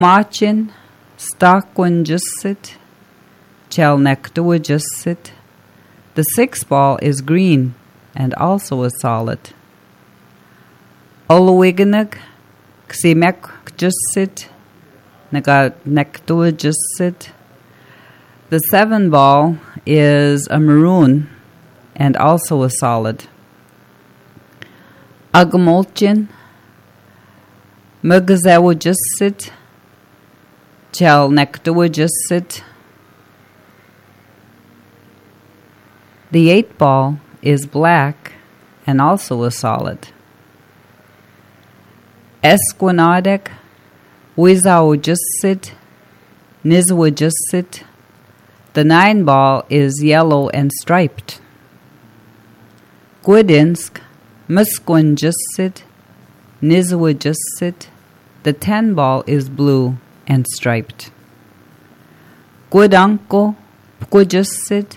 Machin, Stakwanjussit, Chelnektuajussit. The sixth ball is green and also a solid. Olwiganag, Ximekjussit, Nektuajussit. The seventh ball is a maroon and also a solid. Agamolchin, Mugazawajussit, Chelnektuajussit. The eighth ball is black and also a solid. Esquinadek, Wizawajussit, Nizwajussit. The nine ball is yellow and striped. Gwidinsk, Musquinjussit, Nizwajussit. The 10 ball is blue and striped. Gwidanko, Pquajussit,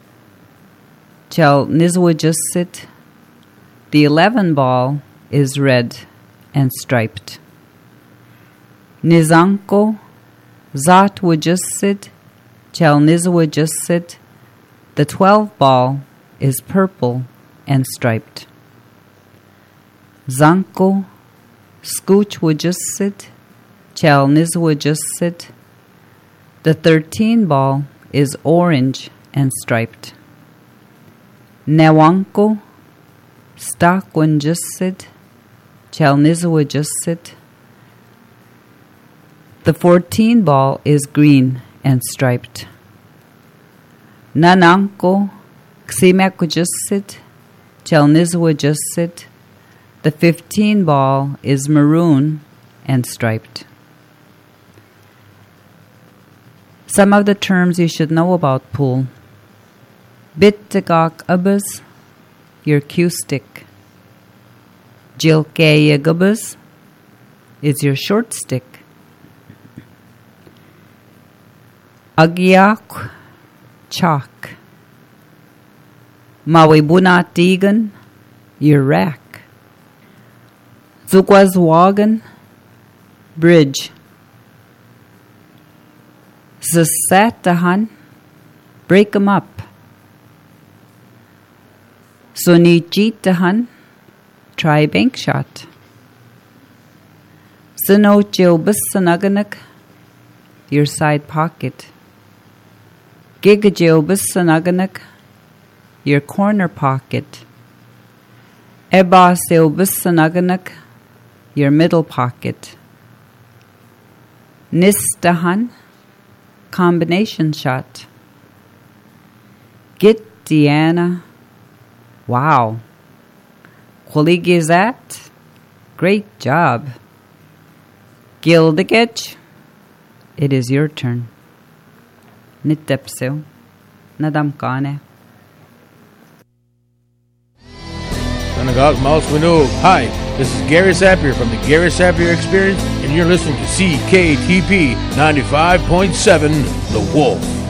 Chel Nizwajussit. The 11 ball is red and striped. Nizanko, Zatwajussit, Chel Nizwajussit. The 12 ball is purple and striped. Zanko, Scoochwajussit, Chel Nizwajussit. The 13 ball is orange and striped. Newanko, Stakwanjussit, Chel Nizwajussit. The 14 ball is green and striped. Nananko, Ximekujussit, Chel Nizwajussit. The 15 ball is maroon and striped. Some of the terms you should know about pool. Bittagok ubbas, your cue stick. Jilkaya gubbas is your short stick. Agyak, chalk. Mawibunatigan, your rack. Zukwazwagan, bridge. Zasatahan, break 'em up. Sunichitahan, try bank shot. Sinochilbissanaganak, your side pocket. Gigajilbissanaganak, your corner pocket. Ebasilbissanaganak, your middle pocket. Nistahan, combination shot. Get Deanna. Wow. Qualigizat. Great job. Gildagech. It is your turn. Nitepsil. Nadamkane. Hi, this is Gary Sapir from the Gary Sapir Experience, and you're listening to CKTP 95.7 The Wolf.